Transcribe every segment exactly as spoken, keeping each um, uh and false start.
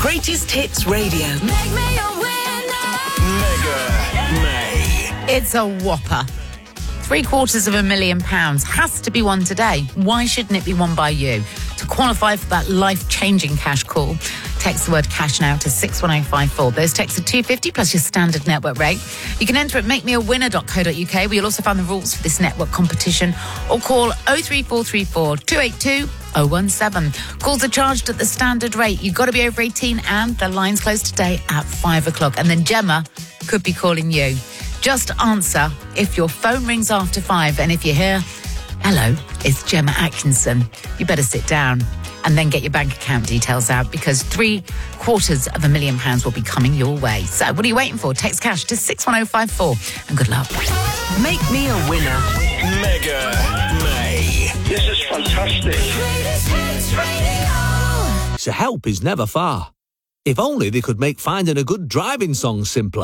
Greatest Hits Radio. Make me a winner. Mega May. It's a whopper. Three quarters of a million pounds has to be won today. Why shouldn't it be won by you? To qualify for that life-changing cash call, text the word cash now to six one oh five four. Those texts are two hundred fifty plus your standard network rate. You can enter at make me a winner dot co dot uk, where you'll also find the rules for this network competition, or call oh three four three four, two eight two, oh one seven. Calls are charged at the standard rate. You've got to be over eighteen, and the line's closed today at five o'clock. And then Gemma could be calling you. Just answer if your phone rings after five, and if you hear, hello, it's Gemma Atkinson, you better sit down and then get your bank account details out, because three quarters of a million pounds will be coming your way. So what are you waiting for? Text cash to six one oh five four, and good luck. Make me a winner. Mega May. This is fantastic. Greatest Hits Radio. So help is never far. If only they could make finding a good driving song simpler.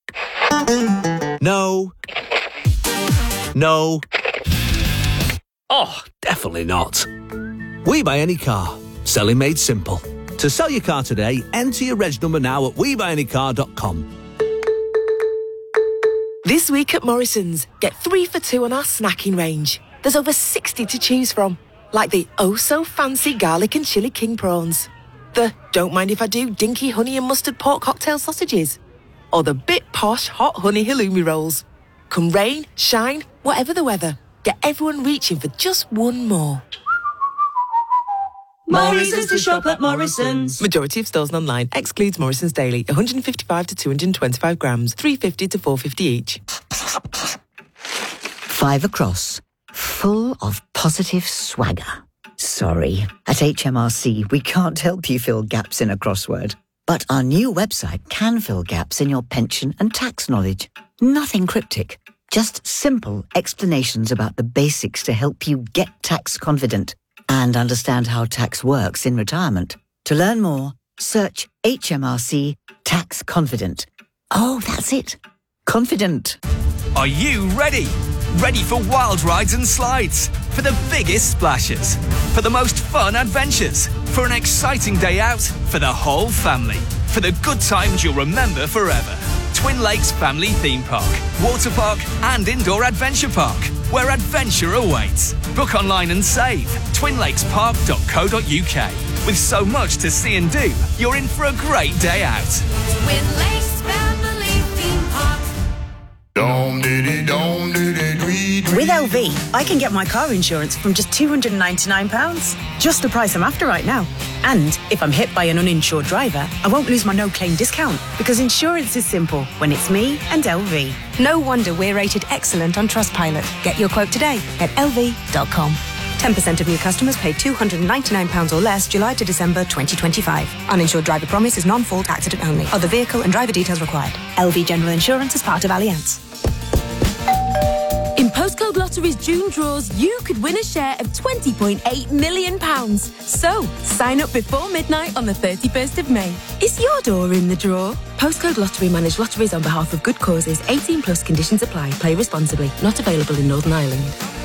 No. No. Oh, definitely not. We Buy Any Car. Selling made simple. To sell your car today, enter your reg number now at we buy any car dot com. This week at Morrison's, get three for two on our snacking range. There's over sixty to choose from, like the oh-so-fancy garlic and chilli king prawns, the don't mind if I do dinky honey and mustard pork cocktail sausages, or the bit posh hot honey halloumi rolls. Come rain, shine, whatever the weather, get everyone reaching for just one more. Morrison's to shop at Morrison's. Majority of stores and online. Excludes Morrison's Daily. one fifty-five to two twenty-five grams. three fifty to four fifty each. Five across. Full of positive swagger. Sorry. At H M R C, we can't help you fill gaps in a crossword. But our new website can fill gaps in your pension and tax knowledge. Nothing cryptic. Just simple explanations about the basics to help you get tax confident and understand how tax works in retirement. To learn more, search H M R C Tax Confident. Oh, that's it. Confident. Are you ready? Ready for wild rides and slides? For the biggest splashes? For the most fun adventures? For an exciting day out? For the whole family? For the good times you'll remember forever? Twin Lakes Family Theme Park, Water Park and Indoor Adventure Park, where adventure awaits. Book online and save. twin lakes park dot co dot uk. With so much to see and do, you're in for a great day out. Twin Lakes Family Theme Park. With L V, I can get my car insurance from just two hundred ninety-nine pounds. Just the price I'm after right now. And if I'm hit by an uninsured driver, I won't lose my no-claim discount, because insurance is simple when it's me and L V. No wonder we're rated excellent on Trustpilot. Get your quote today at L V dot com. ten percent of new customers pay two hundred ninety-nine pounds or less July to December twenty twenty-five. Uninsured driver promise is non-fault accident only. Other vehicle and driver details required. L V General Insurance is part of Allianz. In Postcode Lottery's June draws, you could win a share of twenty point eight million pounds. So, sign up before midnight on the thirty-first of May. Is your door in the draw? Postcode Lottery manage lotteries on behalf of good causes. eighteen plus conditions apply. Play responsibly. Not available in Northern Ireland.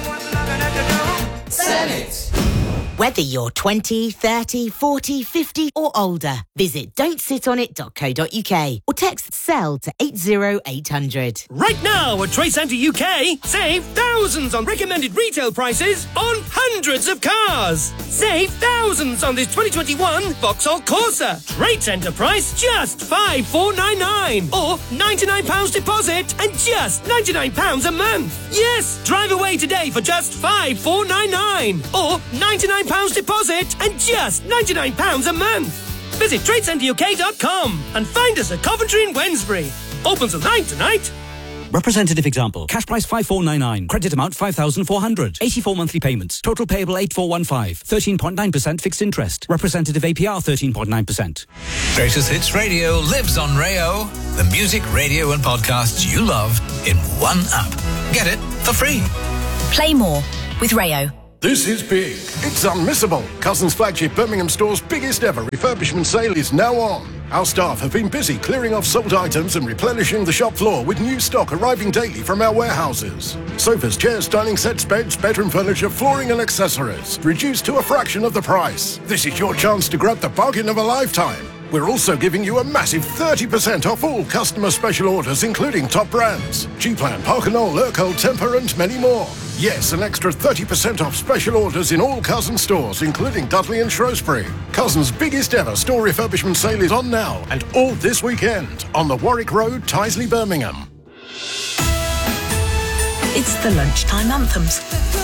Senate. Whether you're twenty, thirty, forty, fifty or older, visit don't sit on it dot co dot uk or text SELL to eight oh eight hundred. Right now at Trade Centre U K, save thousands on recommended retail prices on hundreds of cars. Save thousands on this twenty twenty-one Vauxhall Corsa. Trade Centre price just five thousand four hundred ninety-nine pounds or ninety-nine pounds deposit and just ninety-nine pounds a month. Yes, drive away today for just five thousand four hundred ninety-nine pounds or ninety-nine pounds deposit and just ninety-nine pounds a month. Visit trade centre U K dot com and find us at Coventry and Wednesbury. Open till nine tonight. Representative example. Cash price five thousand four hundred ninety-nine. Credit amount five thousand four hundred. eighty-four monthly payments. Total payable eight thousand four hundred fifteen. thirteen point nine percent fixed interest. Representative A P R thirteen point nine percent. Greatest Hits Radio lives on Rayo. The music, radio and podcasts you love in one app. Get it for free. Play more with Rayo. This is big. It's unmissable. Cousins Flagship Birmingham Store's biggest ever refurbishment sale is now on. Our staff have been busy clearing off sold items and replenishing the shop floor with new stock arriving daily from our warehouses. Sofas, chairs, dining sets, beds, bedroom furniture, flooring and accessories. Reduced to a fraction of the price. This is your chance to grab the bargain of a lifetime. We're also giving you a massive thirty percent off all customer special orders, including top brands. G-Plan, Parkinol, Urkel, Temper and many more. Yes, an extra thirty percent off special orders in all Cousins stores, including Dudley and Shrewsbury. Cousins' biggest ever store refurbishment sale is on now and all this weekend on the Warwick Road, Tyseley, Birmingham. It's the lunchtime anthems.